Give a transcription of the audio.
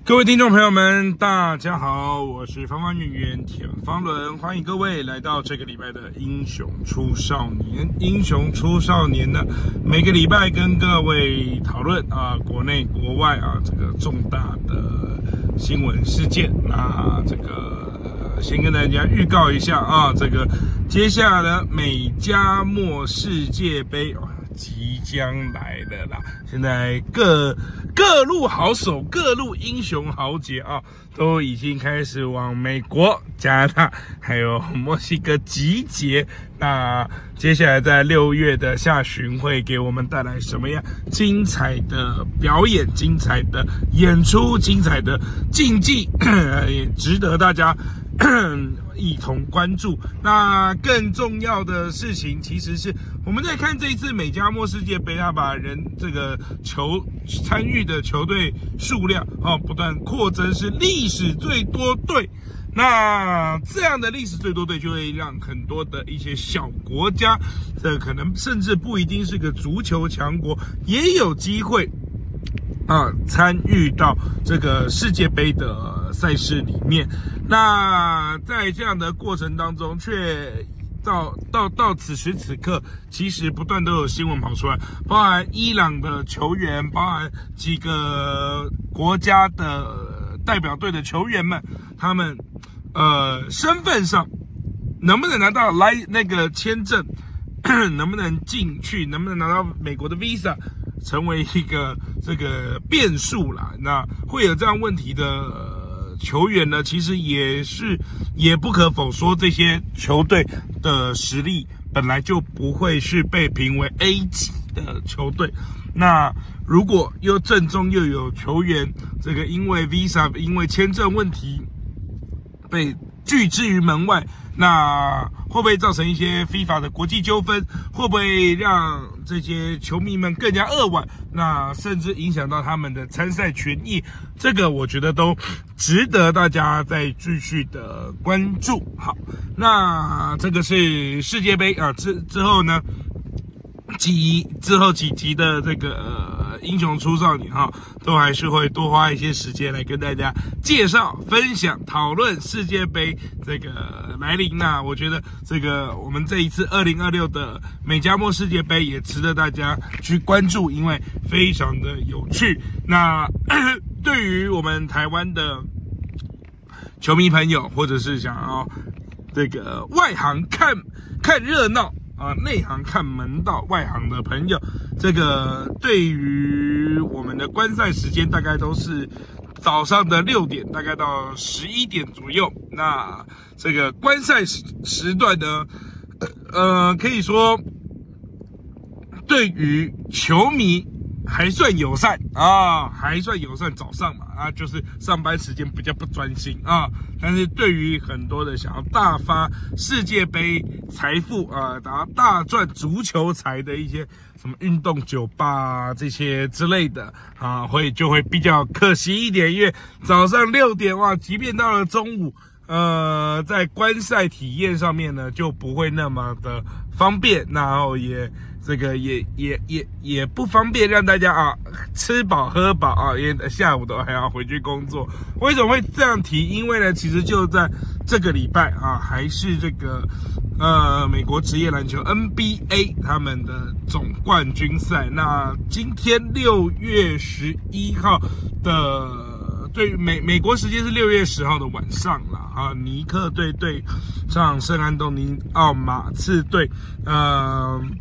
各位听众朋友们，大家好，我是方方圆圆田方伦，欢迎各位来到这个礼拜的英雄出少年。英雄出少年呢，每个礼拜跟各位讨论国内国外这个重大的新闻事件。那这个先跟大家预告一下这个接下来的美加墨世界杯即将来了啦！现在各路好手、各路英雄豪杰都已经开始往美国、加拿大还有墨西哥集结。那接下来在6月的下旬会给我们带来什么样精彩的表演、精彩的演出、精彩的竞技，也值得大家一同关注。那更重要的事情，其实是我们在看这一次美加墨世界杯，它把这个参与的球队数量不断扩增，是历史最多队。那这样的历史最多队就会让很多的一些小国家，可能甚至不一定是个足球强国，也有机会参与到这个世界杯的赛事里面。那在这样的过程当中，却到此时此刻，其实不断都有新闻跑出来，包含伊朗的球员，包含几个国家的代表队的球员们，他们身份上能不能拿到那个签证，能不能进去，能不能拿到美国的 Visa， 成为一个这个变数啦。那会有这样问题的球员呢，其实也不可否说，这些球队的实力本来就不会是被评为 A 级的球队。那如果又正中又有球员这个因为 Visa 因为签证问题被拒之于门外，那会不会造成一些 FIFA 的国际纠纷？会不会让这些球迷们更加扼腕？那甚至影响到他们的参赛权益？这个我觉得都值得大家再继续的关注。好，那这个是世界杯之后呢，之后几集的这个英雄出少年都还是会多花一些时间来跟大家介绍、分享、讨论世界杯这个来临。那我觉得这个我们这一次2026的美加墨世界杯也值得大家去关注，因为非常的有趣。那对于我们台湾的球迷朋友，或者是想要这个外行看热闹内行看门道，外行的朋友，这个对于我们的观赛时间大概都是早上的6点，大概到11点左右。那这个观赛时段呢，可以说对于球迷还算友善还算友善，早上嘛就是上班时间比较不专心但是对于很多的想要大发世界杯财富大赚足球财的一些什么运动酒吧这些之类的就会比较可惜一点，因为早上6点即便到了中午在观赛体验上面呢就不会那么的方便，然后这个也不方便让大家吃饱喝饱因为下午都还要回去工作。为什么会这样提？因为呢，其实就在这个礼拜还是这个美国职业篮球 NBA 他们的总冠军赛。那今天6月11号的对美国时间是6月10号的晚上啦尼克队对上圣安东尼奥马刺队